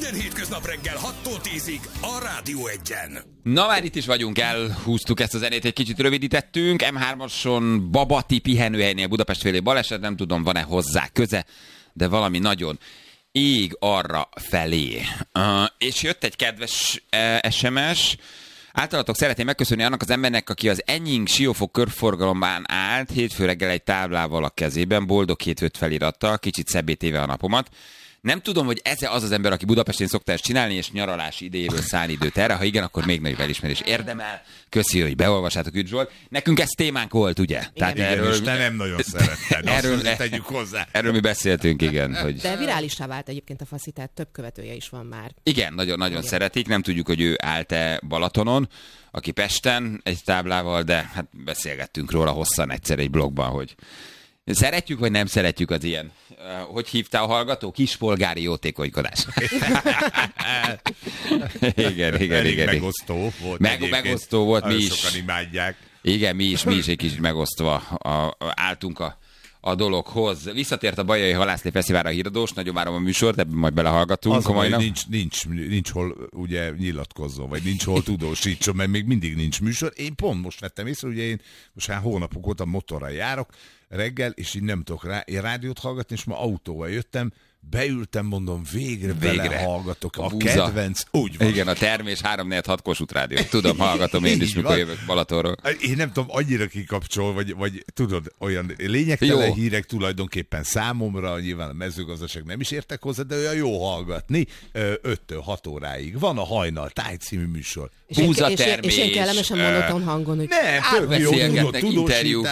Minden hétköznap reggel 6-tól 10-ig a Rádió Egyen. Na már itt is vagyunk, elhúztuk ezt a zenét, egy kicsit rövidítettünk. M3-oson Babati pihenőhelynél Budapest félé baleset, nem tudom, van-e hozzá köze, de valami nagyon ég arra felé. És jött egy kedves SMS. Általatok szeretném megköszönni annak az embernek, aki az Enying Siófok körforgalomban állt, hétfő reggel egy táblával a kezében, boldog hétfőt felirattal, kicsit szebbé téve a napomat. Nem tudom, hogy ez az az ember, aki Budapestén szokta ezt csinálni, és nyaralási idejéből száll időt erre. Ha igen, akkor még nagyobb elismerés érdemel. Köszi, hogy beolvassátok, Ügy Zsolt. Nekünk ez témánk volt, ugye? Igen. Tehát erről, és te nem nagyon szeretted. Erről tegyük hozzá. Erről mi beszéltünk, igen. Hogy... De virálissá vált egyébként a faszi, tehát több követője is van már. Igen, nagyon szeretik. Nem tudjuk, hogy ő állt-e Balatonon, aki Pesten egy táblával, de hát beszélgettünk róla hosszan egyszer egy blogban, hogy szeretjük, vagy nem szeretjük az ilyen, hogy hívta a hallgató? Kispolgári jótékonykodás. igen. Megosztó volt. Megosztó volt, mi is. Sokan imádják. Igen, mi is egy kicsit megosztva álltunk a dologhoz. Visszatért a Bajai Halászlé Fesztiválra a híradós, nagyon várom a műsort, ebben majd belehallgatunk. Az, nincs hol ugye nyilatkozzon, vagy nincs hol tudósítson, mert még mindig nincs műsor. Én pont most vettem észre, ugye én most már hónapok óta motorral járok reggel, és így nem tudok rádiót hallgatni, és ma autóval jöttem, beültem, mondom, végre belehallgatok. A kedvenc, úgy van. Igen, a Termés 3-4-6 Kossuth Rádió. Tudom, hallgatom én is, mikor jövök Balatonról. Én nem tudom, annyira kikapcsol, vagy tudod, olyan lényegtelen hírek tulajdonképpen számomra, nyilván a mezőgazdaság nem is értek hozzá, de olyan jó hallgatni 5-től 6 óráig. Van a Hajnal Táj című műsor. Búzatermés. És én kellemesen monoton hangon, hogy beszélgetnek, interjúk.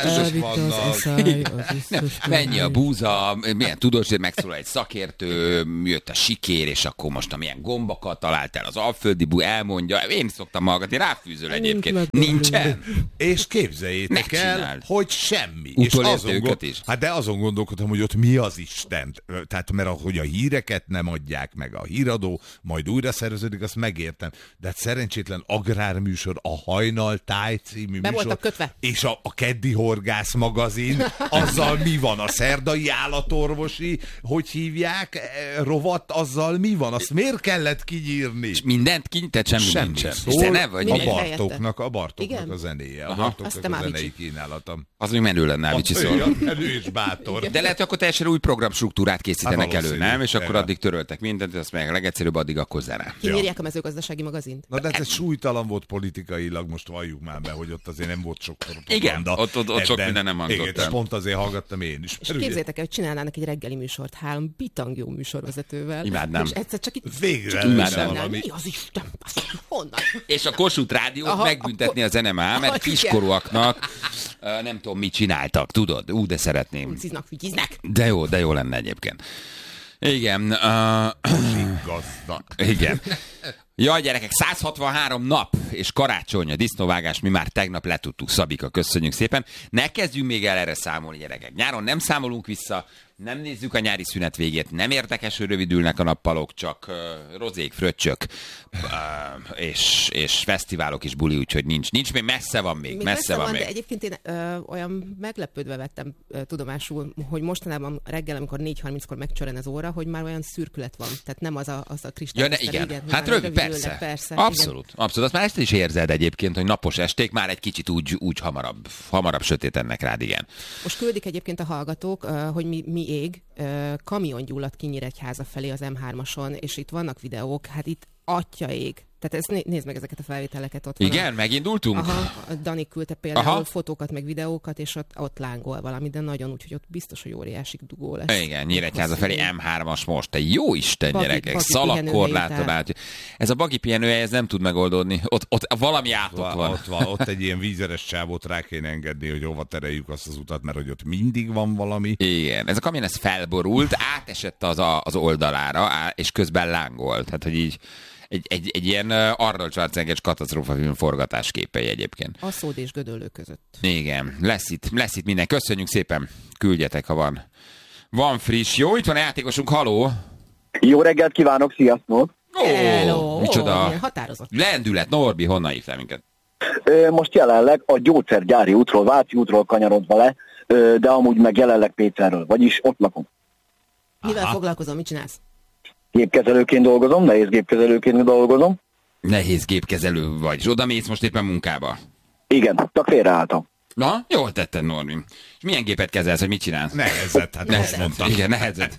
Mennyi a búza, milyen tudós, megszólal egy szakértő, jött a sikér, és akkor most milyen gombokat talált el az alföldi bú, elmondja. Én szoktam hallgatni, ráfűzöl egyébként. Nincsen. És képzeljétek el, hogy semmi. Utolérte őket is. Hát de azon gondolkodtam, hogy ott mi az Isten. Tehát mert ahogy a híreket nem adják meg a híradó, majd újra szerveződik, azt megértem. De hát szerencsétlen agrárműsor, a Hajnal Táj című be műsor. voltak kötve. És a Keddi Horgász magazin, azzal mi van? A szerdai állatorvosi, hogy hívják, rovat, azzal mi van? Azt miért kellett kinyírni? És mindent kinyitett, semmi nincsen. A Bartóknak a zenéje. A Bartóknak a zenei kínálatom. Az még menő lenne, Avicii szól. Menő és bátor. De lehet, hogy akkor teljesen új programstruktúrát készítenek elő, nem? És akkor addig töröltek mindent, azt meg legegyszerűbb, addig akkor zene. Kinyírják a mezőgazdasági magazint. Na de ez súlytalan volt politikailag, most valljuk már be, hogy ott azért nem volt sok propaganda. Igen, ott sok minden nem hangzott. Igen, pont azért hallgattam én is. És képzeljétek el, hogy csinálnának egy reggeli műsort 3 bitang jó műsorvezetővel. Imádnám. És egyszer csak itt végre valami. Mi az Isten? Honnan? És a Kossuth Rádiót megbüntetni az NMA, mert kiskorúaknak nem tudom, mit csináltak, tudod? De szeretném. Fütyiznek. De jó lenne egyébként. Igen. Gazdag. Igen. Jaj, gyerekek, 163 nap és karácsony, a disznóvágás, mi már tegnap letudtuk, Szabika, köszönjük szépen. Ne kezdjünk még el erre számolni, gyerekek. Nyáron nem számolunk vissza, nem nézzük a nyári szünet végét, nem érdekes, hogy rövidülnek a nappalok, csak rozék, fröccsök, és fesztiválok is buli, úgyhogy nincs még, messze van még. De egyébként én olyan meglepődve vettem tudomásul, hogy mostanában reggel, amikor 4:30-kor megcsörren az óra, hogy már olyan szürkület van, tehát nem az a kristály. Ja, igen. Hát rövid, persze. Abszolút. Azt már ezt is érzed egyébként, hogy napos esték már egy kicsit úgy hamarabb sötétennek rád, igen. Most küldik egyébként a hallgatók, hogy mi ég, kamion gyulladt ki Nyíregyháza felé az M3-ason, és itt vannak videók, hát itt atya ég. Tehát nézd meg ezeket a felvételeket ott. Igen, megindultunk? Aha, a Dani küldte például fotókat, meg videókat, és ott lángol valami, de nagyon úgy, hogy ott biztos, hogy óriási dugó lesz. Igen, Nyíregyháza felé M3-as most. Te jó Isten, gyerekek, szalagkorláton át. Ez a bagi pihenőhely, ez nem tud megoldódni. Ott valami átok van. Ott egy ilyen vízeres csávot rá kéne engedni, hogy hova tereljük azt az utat, mert hogy ott mindig van valami. Igen, ez a kamion ez felborult, átesett az oldalára, és közben lángolt. Tehát, hogy így egy ilyen Arnold Schwarzenegger katasztrófafilm forgatásképei egyébként. A Szód és Gödöllő között. Igen, lesz itt minden. Köszönjük szépen, küldjetek, ha van friss. Jó, itt van a játékosunk, haló! Jó reggelt kívánok, sziasztok! Hello! Micsoda határozott. Lendület, Norbi, honnan hívtál minket? Most jelenleg a Gyógyszergyári útról, Váci útról kanyarodva le, de amúgy meg jelenleg Péterről, vagyis ott lakom. Mivel foglalkozom, mit csinálsz? Gépkezelőként dolgozom, nehéz gépkezelőként dolgozom. Nehéz gépkezelő vagy, és oda mész most éppen munkába. Igen, csak félreálltam. Na, jól tetted, Norbi. És milyen gépet kezelsz, hogy mit csinálsz? Nehezet, hát azt mondtam. Igen, nehezet.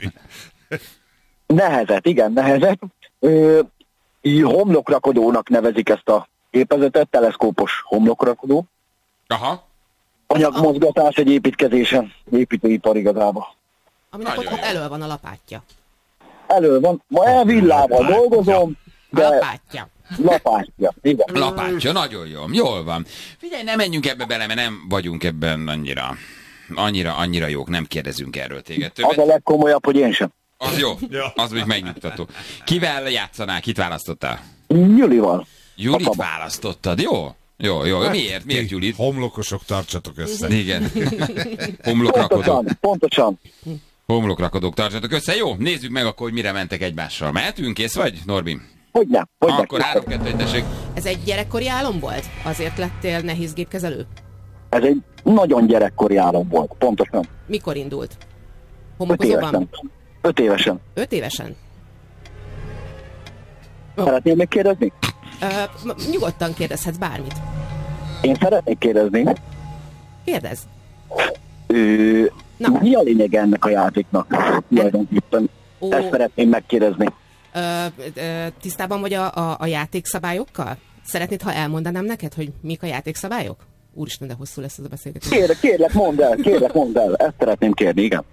Nehezet. Homlokrakodónak nevezik ezt a gépezetet, teleszkópos homlokrakodó. Aha. Anyagmozgatás egy építkezésen, építőipar igazából. Aminek Nagyon ott jó. elő van a lapátja. Elő van, ma elvillával dolgozom, A de lapátja. lapátja. Igen. Lapátja, nagyon jó. Jól van. Figyelj, nem menjünk ebbe bele, mert nem vagyunk ebben annyira jók, nem kérdezünk erről téged Az a többet. legkomolyabb, hogy én sem. Az jó, az még megnyugtató. Kivel játszanál, kit választottál? Julival. Julit Apaba. választottad, jó? Jó. Miért Julit? Homlokosok, tartsatok össze. Igen. Homlokrakodók. Pontosan. Homlokrakodók, tartsatok össze. Jó, nézzük meg akkor, hogy mire mentek egymással. Mehetünk, kész vagy, Norbi? Hogyne. Akkor 3-2, tessék. Ez egy gyerekkori álom volt? Azért lettél nehéz gépkezelő? Ez egy nagyon gyerekkori álom volt, pontosan. Mikor indult? 5 Homokozóban? évesen. 5 évesen. 5 évesen? Szeretnél még kérdezni? Nyugodtan kérdezhetsz bármit. Én szeretnék kérdezni. Kérdezz. Na. Mi a lényeg ennek a játéknak? Tulajdonképpen. Ó. Ezt szeretném megkérdezni. Tisztában vagy a játékszabályokkal? Szeretnéd, ha elmondanám neked, hogy mik a játékszabályok? Úristen, de hosszú lesz ez a beszélgetés. Kérlek, mondd el. Ezt szeretném kérni, igen.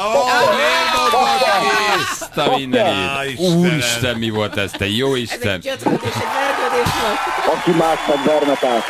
Ezt a mindenit. Úristen, mi volt ez, te jó Ez Isten. egy gyötrött és egy vergődés volt. Aki másnak bernatát.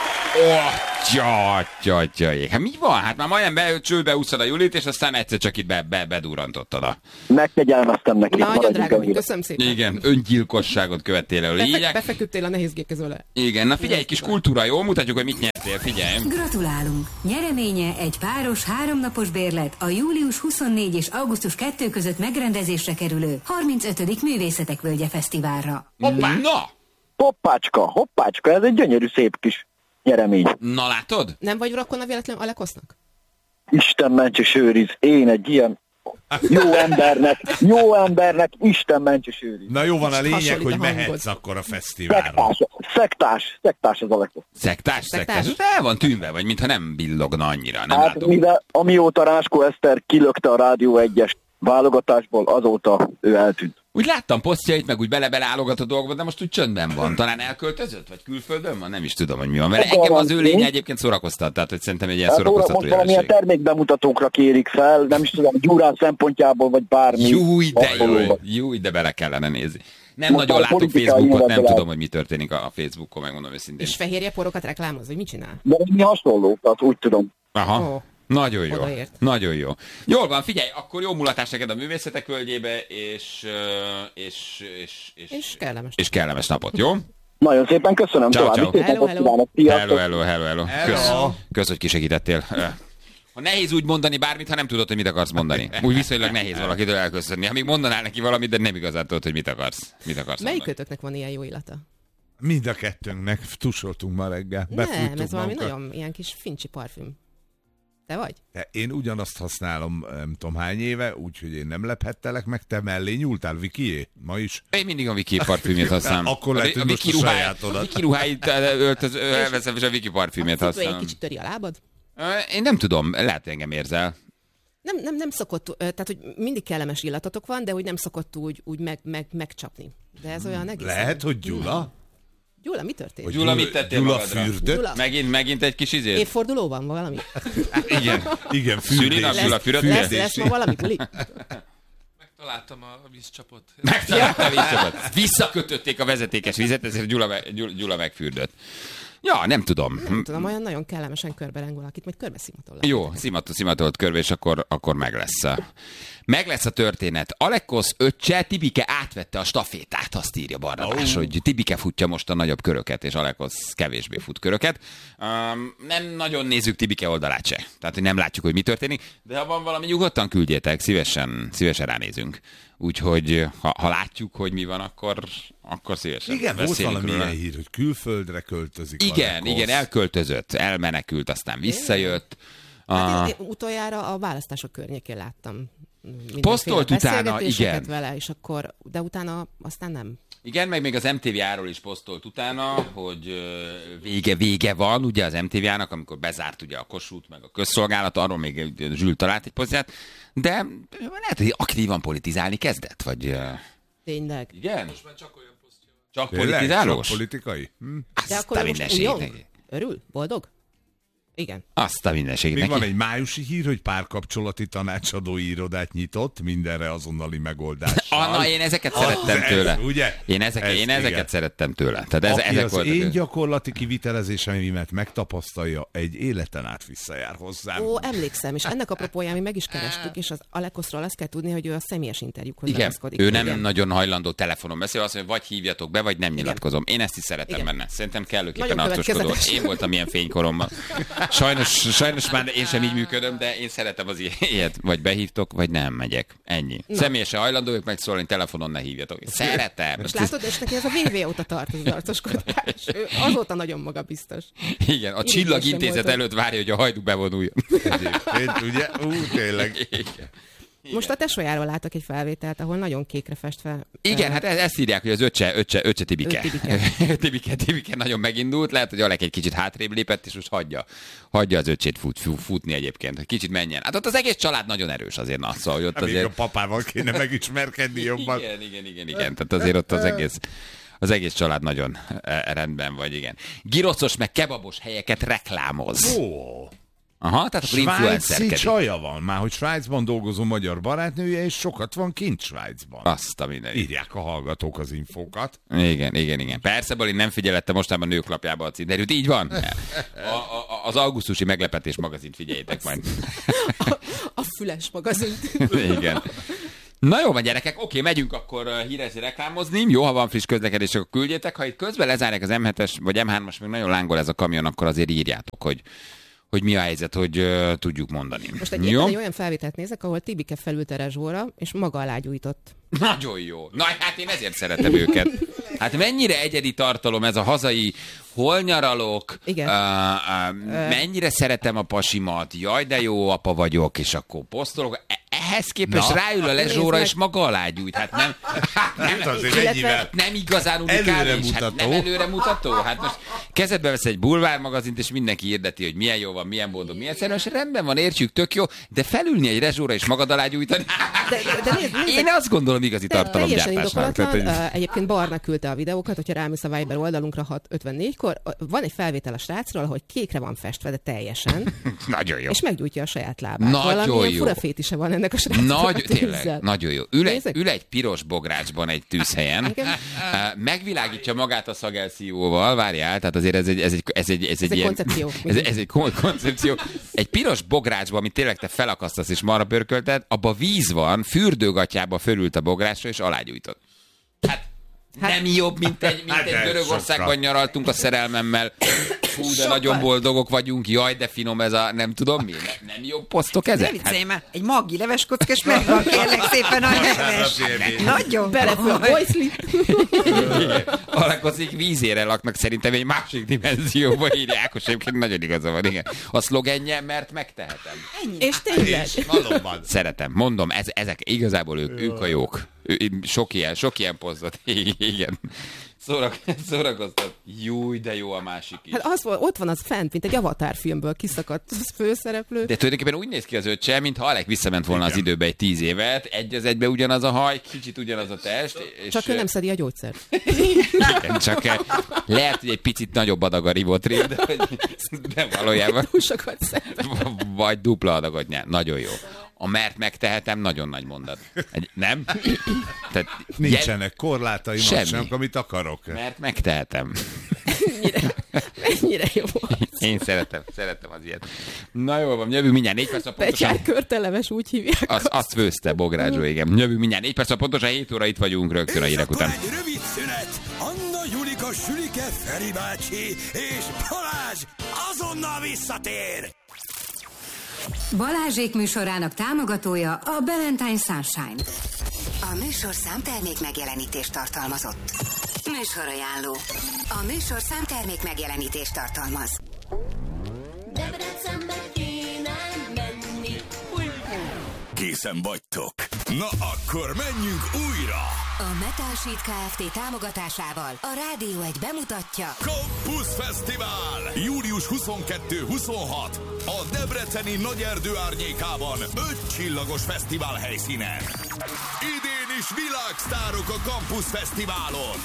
Tyatjai. Hát mi van? Hát már majdnem csőbe úszod a Julit, és aztán egyszer csak itt bedurrantottad a... Megkegyelmeztem neki. Nagyon maradjunk drága vagy, ennyire. köszönöm szépen. Igen, öngyilkosságot követtél el. Befeküdtél a nehéz gépkezőle. Igen, na figyelj, egy kis kultúra, jó? Mutatjuk, hogy mit nyertél, figyelj. Gratulálunk! Nyereménye egy páros 3 napos bérlet a július 24 és augusztus 2 között megrendezésre kerülő 35. Művészetek Völgye Fesztiválra. Hoppá! Na! Hoppácska, ez egy gyönyörű szép kis nyeremény. Na látod? Nem vagy rokona véletlenül Alekosznak? Isten mentse őriz, én egy ilyen jó embernek Isten mentse őriz. Na jó van, a lényeg, Hasonlít hogy a hangod. mehetsz akkor a fesztiválra. Szektás az Alekosz. Szektás. El van tűnve, vagy mintha nem billogna annyira, nem Hát látom. mivel amióta Ráskó Eszter kilökte a Rádió 1-es válogatásból, azóta ő eltűnt. Úgy láttam posztjait, meg úgy bele-bele a dolgokba, de most úgy csöndben van. Talán elköltözött, vagy külföldön van? Nem is tudom, hogy mi van. Mert engem az ő lénye egyébként szórakoztat, tehát hogy szerintem egy ilyen szórakoztató Most valamilyen jelenség. termékbemutatókra kérik fel, nem is tudom, Gyurán szempontjából, vagy bármi. Jó, de bele kellene nézni. Nem Most nagyon a látok politikai Facebookot, nem irányba tudom, hogy mi történik a Facebookon, megmondom őszintén. És fehérje porokat reklámoz, vagy mit csinál? De mi hasonló, tehát úgy tudom. Aha. Ó, Nagyon jó. odaért. Nagyon jó. Jól van, figyelj, akkor jó mulatás neked a Művészetek Völgyébe, És kellemes. és kellemes napot, jó? Nagyon szépen köszönöm, Ciao, további ciao. szép napot Hello. kívánok. Sziasztok. Hello. Kösz, hogy kisegítettél. Ha nehéz úgy mondani bármit, ha nem tudod, hogy mit akarsz mondani. Úgy viszonylag nehéz valakitől elköszönni. Ha még mondanál neki valamit, de nem igazán tudod, hogy mit akarsz mondani. Melyikőtöknek van ilyen jó illata? Mind a kettőnknek tusoltunk ma reggel. Nem, Befújtuk ez valami magunkat. nagyon ilyen kis fincsi parfüm. Te vagy? De én ugyanazt használom, nem tudom hány éve, úgyhogy én nem lephettelek meg, te mellé nyúltál, Vikié? Ma is? Én mindig a Viki parfümét használom. Akkor lehet, hogy most a sajátodat. Viki ruháit elveszem, és a Viki parfümét A cipő egy használom. kicsit töri a lábad? Én nem tudom, lehet, hogy engem érzel. Nem szokott, tehát hogy mindig kellemes illatotok van, de úgy nem szokott úgy megcsapni. De ez olyan egész. Lehet, hogy Gyula? Gyula, mi történt? Gyula, mit tettél Gyula magadra? fürdött? Gyula. Megint egy kis izét? Évforduló van valami? Igen. Igen, Szülinap, fürdés. Gyula fürödés? Lesz ma valami buli? Megtaláltam a vízcsapot. Megtalálta a vízcsapot. Visszakötötték a vezetékes vizet, ezért Gyula megfürdött. Ja, nem tudom. Nem tudom, olyan nagyon kellemesen körbereng valakit, majd körbe szimatol. Jó, szimatolt körbe, és akkor meg lesz. Meg lesz a történet. Alekosz öccse, Tibike átvette a stafétát, azt írja Barnabás, hogy Tibike futja most a nagyobb köröket, és Alekosz kevésbé fut köröket. Nem nagyon nézzük Tibike oldalát se. Tehát, hogy nem látjuk, hogy mi történik, de ha van valami, nyugodtan küldjétek, szívesen ránézünk. Úgyhogy, ha látjuk, hogy mi van, akkor szívesen Igen, volt beszélünk valami róla. ilyen hír, hogy külföldre költözik. Igen, elköltözött, elmenekült, aztán visszajött. Hát én utoljára a választások környékén láttam. Posztolt utána, igen. vele, és akkor, de utána aztán nem. Igen, meg még az MTV-ról is posztolt utána, hogy vége van, ugye az MTV-nak, amikor bezárt ugye a Kossuth, meg a közszolgálat, arról még Zsül talált egy posztját, de lehet, hogy aktívan politizálni kezdett, vagy... Tényleg. Igen? Most már csak olyan posztja. Csak politizálós? Csak politikai? De akkor most újjong? Örül? Boldog? Igen. Azt a mindenségét Még neki. van egy májusi hír, hogy párkapcsolati tanácsadói irodát nyitott, mindenre azonnali megoldással. Anna, én ezeket szerettem tőle. Ugye? Én ezeket szerettem tőle. Tehát Aki ezek az voltak. én gyakorlati kivitelezéseimet megtapasztalja, egy életen át visszajár hozzám. Ó, emlékszem, és ennek apropóján mi meg is kerestük, és az Alekoszról azt kell tudni, hogy ő a személyes interjúkhoz Igen, ragaszkodik. ő nem nagyon hajlandó telefonon beszél, azt mondja, vagy hívjatok be, vagy nem nyilatkozom. Én ezt is szeretem Igen. benne. Szerintem kellőképpen Nagyon arcoskodó. következetes. Én voltam ilyen fénykoromban. Sajnos már én sem így működöm, de én szeretem az ilyet. Vagy behívtok, vagy nem megyek. Ennyi. Személyesen hajlandó ők megszólni, telefonon ne hívjatok. Szeretem. És látod, és neki ez a VV óta tart az arcoskodás. Ő azóta nagyon magabiztos. Igen, a Csillagintézet előtt várja, hogy a Hajdú bevonuljon. Egyébként, ugye? Tényleg. Igen. Most a tesójáról látok egy felvételt, ahol nagyon kékre festve. Igen, hát ezt írják, hogy az öccse Tibike. Tibike nagyon megindult, lehet, hogy Alek egy kicsit hátrébb lépett, és most hagyja az öccsét futni egyébként, hogy kicsit menjen. Hát ott az egész család nagyon erős azért, na, szóval, hogy ott Még azért... a papával kéne megismerkedni jobban. Igen. Tehát azért ott az egész család nagyon rendben vagy, igen. Girocos meg kebabos helyeket reklámoz. Ó, Aha, tehát akkor svájci influencerkedik. csaja van, már hogy Svájcban dolgozó magyar barátnője, és sokat van kint Svájcban. Azt a minden. Írják a hallgatók az infókat. Igen. Persze, Balin nem figyelette mostában a Nőklapjába a címderült. Így van. Az augusztusi meglepetés magazint figyeljétek majd. A füles magazin. Igen. Na jó van, gyerekek, oké, megyünk akkor hírezni, reklámozni. Jó, ha van friss közlekedés, akkor küldjétek. Ha itt közben lezárják az M7-es, vagy M3-as, még nagyon lángol ez a kamion, akkor azért írjátok, hogy mi a helyzet, hogy tudjuk mondani. Most egy olyan felvételt nézek, ahol Tibike felült a Rezsóra, és maga alá gyújtott. Nagyon jó. Na, hát én ezért szeretem őket. Hát mennyire egyedi tartalom ez a hazai, hol nyaralok, Igen. Mennyire szeretem a pasimat, jaj, de jó apa vagyok, és akkor posztolok. Ehhez képest ráül a Lezsóra, és maga alá gyújt. Hát nem Azért ennyivel nem igazán unikális. Hát nem előremutató. Hát most kezedbe vesz egy bulvármagazint, és mindenki hirdeti, hogy milyen jó van, milyen boldog, milyen szerves. Rendben van, értjük, tök jó, de felülni egy Rezsóra és magad alá gyújtani. De én azt gondolom igazi tartalomgyártásnak. Egyébként Barna küldte a videókat, hogyha rámész a Viber oldalunkra 6:54-kor, van egy felvétel a srácról, hogy kékre van festve, de teljesen. Nagyon jó. És meggyújtja a saját lábát. Nagyon valamilyen jó. fura fétise van ennek a srácnak. Tényleg, nagyon jó. Ül egy piros bográcsban egy tűzhelyen, megvilágítja magát a szagelszívóval, várjál, tehát azért ez egy ilyen... koncepció. Ez egy koncepció. Egy piros bográcsban, amit tényleg te felakasztasz és marra pörkölted, abba víz van, fürdőgatjába fölült a bográcsra és alágyújtott. Hát nem jobb, mint egy Görögországban nyaraltunk a szerelmemmel. Fú, de nagyon boldogok vagyunk, jaj, de finom ez a nem tudom mi. Nem jobb posztok ezek? Ne viccelj már, egy maggi leveskockás megvan, kérlek szépen a leves. Nagyon Belepül a boyszli. Alakozik vízére laknak, szerintem egy másik dimenzióba írják, Ákos egyébként nagyon igaza van, igen. A szlogenje, mert megtehetem. Ennyi. És tényleg. Valóban. Szeretem, mondom, ezek igazából ők a jók. Sok ilyen posztot. Igen. Szórakoztat. Júj, de jó a másik is. Hát ott van az fent, mint egy Avatar filmből kiszakadt főszereplő. De tulajdonképpen úgy néz ki az öccse, mintha Alek visszament volna az időbe egy 10 évet, egy az egybe ugyanaz a haj, kicsit ugyanaz a test. És Csak ő nem szedi a gyógyszert. igen, csak lehet, hogy egy picit nagyobb adag a Rivotril, de valójában Húsokat szed. vagy dupla adagot nyár. Nagyon jó. A mert megtehetem, nagyon nagy mondat. Nem? Tehát, Nincsenek korlátaim, semmi. sem, amit akarok. Mert megtehetem. Mennyire jó az. Én szeretem az ilyet. Na jól van, jövünk mindjárt 4 perc a pontosan. Petyár-körteleves, úgy hívják. Azt főzte Bográcsó, igen. Jövünk mindjárt 4 perc a pontosan, 7 óra itt vagyunk rögtön a hírek után. Egy rövid szünet. Anna, Julika, Sülike, Feri bácsi és Balázs azonnal visszatér. Balázsék műsorának támogatója a Valentine Sunshine. A műsorszám termék megjelenítést tartalmazott. Műsorajánló. A műsorszám termék megjelenítést tartalmaz. Kiss készen vagytok. Na akkor menjünk újra! A Metal Sheet Kft. Támogatásával a Rádió 1 bemutatja Campus Fesztivál! Július 22-26 a debreceni Nagyerdő árnyékában 5 csillagos fesztivál helyszínen. Idén is világsztárok a Campus Fesztiválon.